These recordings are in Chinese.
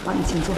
好，你请坐。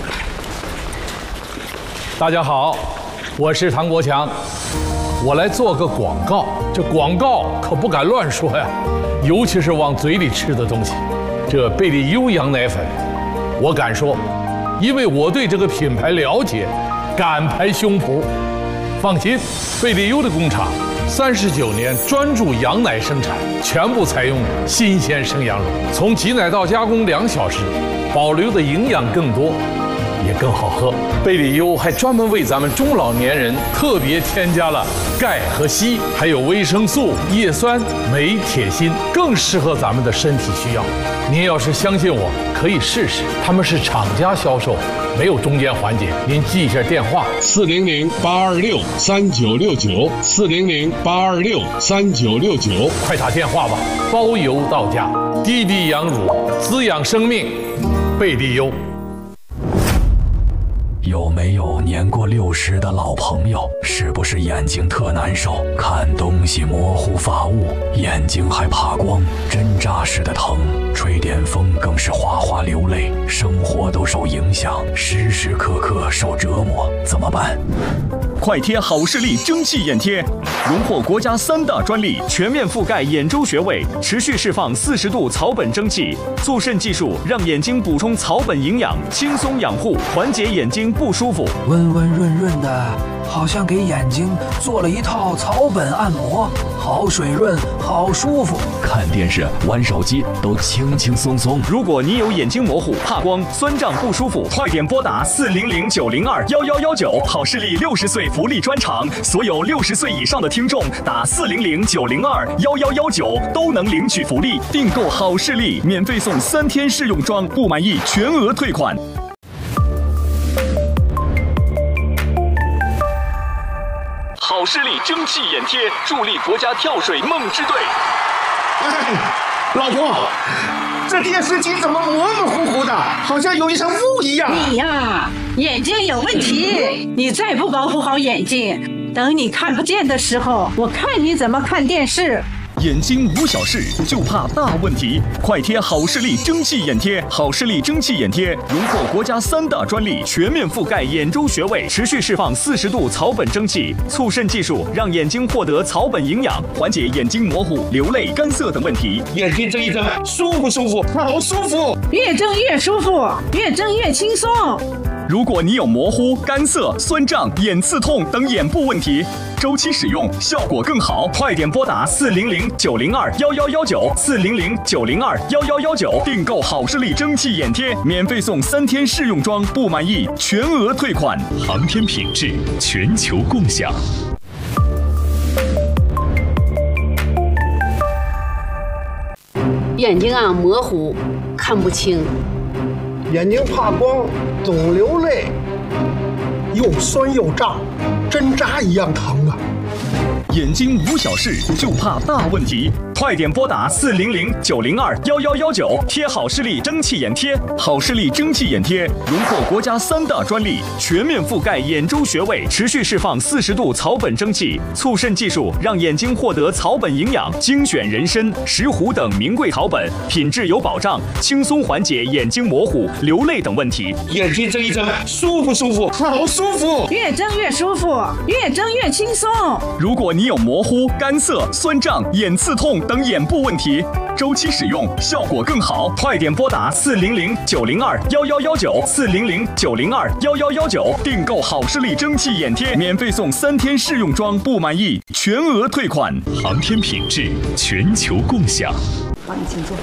大家好，我是唐国强，我来做个广告。这广告可不敢乱说呀，尤其是往嘴里吃的东西。这贝利优羊奶粉，我敢说，因为我对这个品牌了解，敢拍胸脯。放心，贝利优的工厂39年专注羊奶生产，全部采用新鲜生羊乳，从挤奶到加工2小时，保留的营养更多，也更好喝。贝利优还专门为咱们中老年人特别添加了钙和硒，还有维生素、叶酸、镁、铁、锌，更适合咱们的身体需要。您要是相信我，可以试试。他们是厂家销售，没有中间环节。您记一下电话：400-826-3969，400-826-3969，快打电话吧，包邮到家。滴滴羊乳，滋养生命，贝利优。 有没有年过60的老朋友？是不是眼睛特难受，看东西模糊发雾，眼睛还怕光，针扎似的疼，吹点风更是哗哗流泪，生活都受影响，时时刻刻受折磨，怎么办？ 快贴好视力蒸汽眼贴，荣获国家3大专利，全面覆盖眼周穴位，持续释放40度草本蒸汽，促渗技术让眼睛补充草本营养，轻松养护，缓解眼睛不舒服， 温温润润的，好像给眼睛做了一套草本按摩，好水润，好舒服。 看电视、玩手机都轻轻松松。 如果你有眼睛模糊、怕光、酸胀不舒服，快点拨打400-902-1119，好视力60岁福利专场，所有60岁以上的听众打400-902-1119都能领取福利。订购好视力，免费送3天试用装，不满意全额退款。好视力蒸汽眼贴，助力国家跳水梦之队。 老婆，这电视机怎么模模糊糊的，好像有一层雾一样？ 你呀，眼睛有问题，你再不保护好眼睛，等你看不见的时候，我看你怎么看电视。 眼睛无小事，就怕大问题。快贴好视力蒸汽眼贴，好视力蒸汽眼贴荣获国家3大专利，全面覆盖眼周穴位，持续释放40度草本蒸汽，促渗技术让眼睛获得草本营养，缓解眼睛模糊、流泪、干涩等问题。 眼睛睁一睁，舒不舒服？好舒服！ 越睁越舒服，越睁越轻松。 如果你有模糊、干涩、酸胀、眼刺痛等眼部问题，周期使用效果更好，快点拨打400-902-1119，400-902-1119，订购好视力蒸汽眼贴，免费送3天试用装，不满意全额退款。航天品质，全球共享。 眼睛啊模糊，看不清。 眼睛怕光，总流泪，又酸又胀，针扎一样疼啊！ 眼睛无小事，就怕大问题。快点拨打400-902-1119，贴好视力蒸汽眼贴。好视力蒸汽眼贴荣获国家3大专利，全面覆盖眼周穴位，持续释放40度草本蒸汽，促渗技术让眼睛获得草本营养，精选人参、石斛等名贵草本，品质有保障，轻松缓解眼睛模糊、流泪等问题。 眼睛睁一睁，舒不舒服？好舒服！ 越睁越舒服，越睁越轻松。 如果你有模糊、干涩、酸胀、眼刺痛等眼部问题，周期使用效果更好，快点拨打400-902-1119，400-902-1119，订购好视力蒸汽眼贴，免费送3天试用装，不满意全额退款。航天品质，全球共享。 好，你请坐。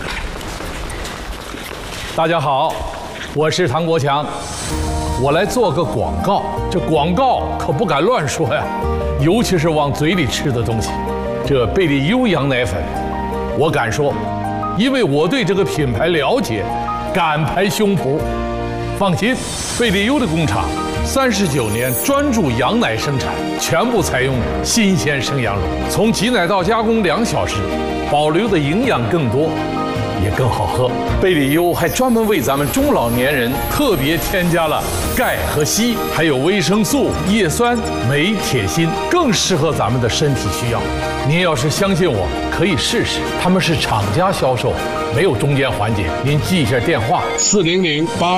大家好，我是唐国强，我来做个广告。这广告可不敢乱说呀，尤其是往嘴里吃的东西。这贝利优羊奶粉，我敢说，因为我对这个品牌了解，敢拍胸脯。放心，贝利优的工厂39年专注羊奶生产，全部采用新鲜生羊乳，从挤奶到加工2小时，保留的营养更多，也更好喝。贝利优还专门为咱们中老年人特别添加了钙和硒，还有维生素、叶酸、镁、铁、锌，更适合咱们的身体需要。您要是相信我，可以试试。他们是厂家销售，没有中间环节。您记一下电话：400-8